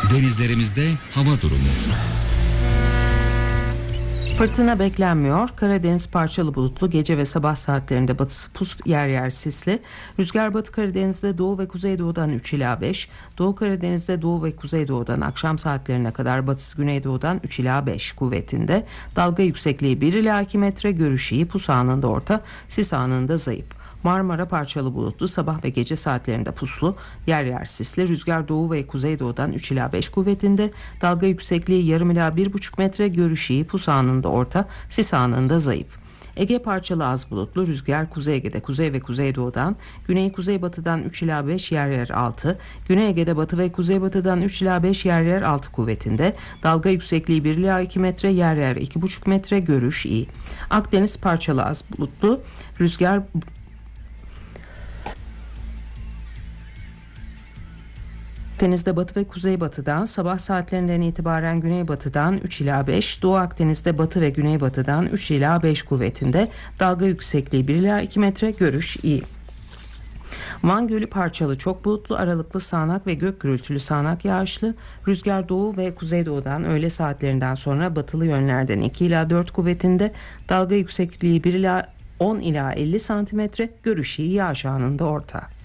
Denizlerimizde hava durumu. Fırtına beklenmiyor. Karadeniz parçalı bulutlu, gece ve sabah saatlerinde batısı pus, yer yer sisli. Rüzgar Batı Karadeniz'de doğu ve kuzeydoğudan 3 ila 5. Doğu Karadeniz'de doğu ve kuzeydoğudan akşam saatlerine kadar, batısı güneydoğudan 3 ila 5 kuvvetinde. Dalga yüksekliği 1 ila 2 metre, görüş iyi, pus anında orta, sis anında zayıf. Marmara parçalı bulutlu, sabah ve gece saatlerinde puslu, yer yer sisli. Rüzgar doğu ve kuzeydoğudan 3 ila 5 kuvvetinde. Dalga yüksekliği yarım ila 1,5 metre, görüş iyi, pus anında orta, sis anında zayıf. Ege parçalı az bulutlu, rüzgar Kuzey Ege'de kuzey ve kuzeydoğudan, güney kuzeybatıdan 3 ila 5, yer yer 6, Güney Ege'de batı ve kuzeybatıdan 3 ila 5, yer yer 6 kuvvetinde. Dalga yüksekliği 1 ila 2 metre, yer yer 2,5 metre, görüş iyi. Akdeniz parçalı az bulutlu, rüzgar Akdeniz'de batı ve kuzeybatıdan, sabah saatlerinden itibaren güneybatıdan 3 ila 5, Doğu Akdeniz'de batı ve güneybatıdan 3 ila 5 kuvvetinde. Dalga yüksekliği 1 ila 2 metre, görüş iyi. Van Gölü parçalı çok bulutlu, aralıklı sağanak ve gök gürültülü sağanak yağışlı. Rüzgar doğu ve kuzeydoğudan öğle saatlerinden sonra batılı yönlerden 2 ila 4 kuvvetinde. Dalga yüksekliği 1 ila 10 ila 50 santimetre, görüş iyi, yağış anında orta.